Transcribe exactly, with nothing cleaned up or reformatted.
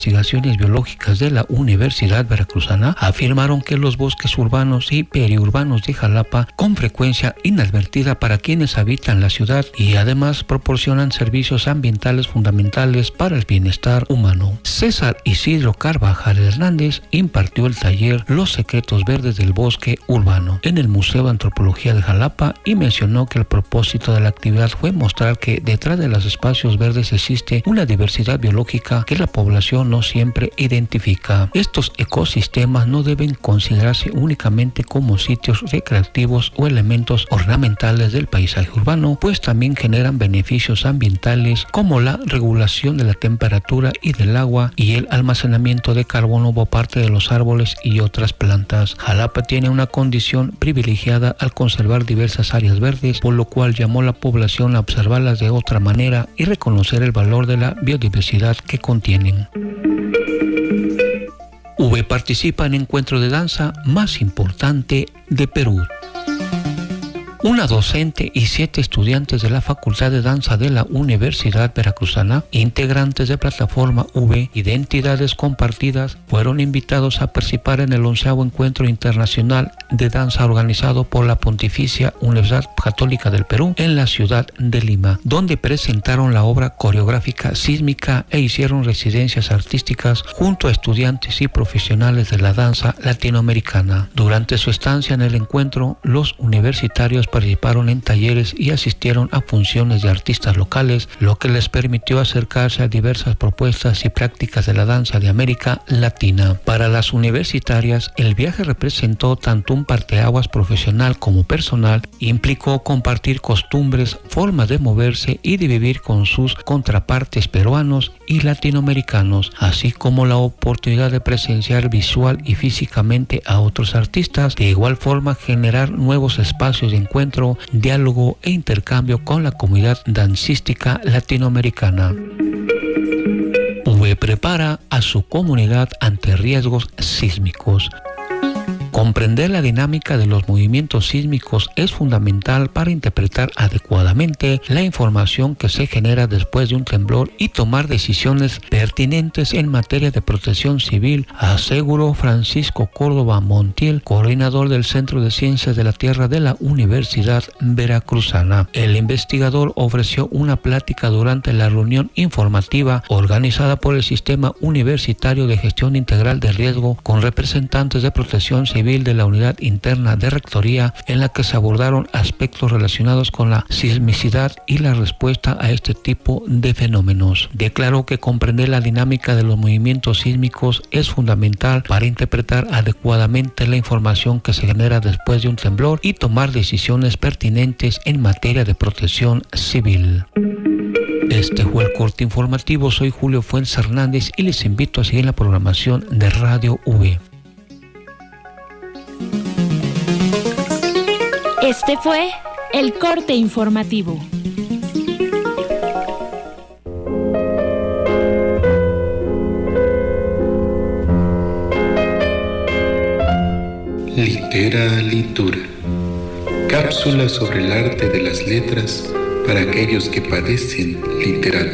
Investigaciones Biológicas de la Universidad Veracruzana afirmaron que los bosques urbanos y periurbanos de Jalapa, con frecuencia inadvertida para quienes habitan la ciudad, y además proporcionan servicios ambientales fundamentales para el bienestar humano. César Isidro Carvajal Hernández impartió el taller Los secretos verdes del bosque urbano en el Museo de Antropología de Jalapa y mencionó que el propósito de la actividad fue mostrar que detrás de los espacios verdes existe una diversidad biológica que la población no siempre identifica. Estos ecosistemas no deben considerarse únicamente como sitios recreativos o elementos ornamentales del paisaje urbano, pues también generan beneficios ambientales como la regulación de la temperatura y del agua y el almacenamiento de carbono por parte de los árboles y otras plantas. Jalapa tiene una condición privilegiada al conservar diversas áreas verdes, por lo cual llamó a la población a observarlas de otra manera y reconocer el valor de la biodiversidad que contienen. V participa en encuentro de danza más importante de Perú. Una docente y siete estudiantes de la Facultad de Danza de la Universidad Veracruzana, integrantes de Plataforma V, Identidades Compartidas, fueron invitados a participar en el onceavo Encuentro Internacional de Danza organizado por la Pontificia Universidad Católica del Perú en la ciudad de Lima, donde presentaron la obra coreográfica sísmica e hicieron residencias artísticas junto a estudiantes y profesionales de la danza latinoamericana. Durante su estancia en el encuentro, los universitarios participaron en talleres y asistieron a funciones de artistas locales, lo que les permitió acercarse a diversas propuestas y prácticas de la danza de América Latina. Para las universitarias, el viaje representó tanto un parteaguas profesional como personal, implicó compartir costumbres, formas de moverse y de vivir con sus contrapartes peruanos y latinoamericanos, así como la oportunidad de presenciar visual y físicamente a otros artistas, de igual forma generar nuevos espacios de encuentro, diálogo e intercambio con la comunidad dancística latinoamericana. V prepara a su comunidad ante riesgos sísmicos. Comprender la dinámica de los movimientos sísmicos es fundamental para interpretar adecuadamente la información que se genera después de un temblor y tomar decisiones pertinentes en materia de protección civil, aseguró Francisco Córdoba Montiel, coordinador del Centro de Ciencias de la Tierra de la Universidad Veracruzana. El investigador ofreció una plática durante la reunión informativa organizada por el Sistema Universitario de Gestión Integral de Riesgo con representantes de protección civil de la unidad interna de rectoría, en la que se abordaron aspectos relacionados con la sismicidad y la respuesta a este tipo de fenómenos. Declaró que comprender la dinámica de los movimientos sísmicos es fundamental para interpretar adecuadamente la información que se genera después de un temblor y tomar decisiones pertinentes en materia de protección civil. Este fue el corte informativo. Soy Julio Fuentes Hernández y les invito a seguir la programación de Radio V. Este fue el corte informativo. Litera Litura. Cápsula sobre el arte de las letras para aquellos que padecen literatura.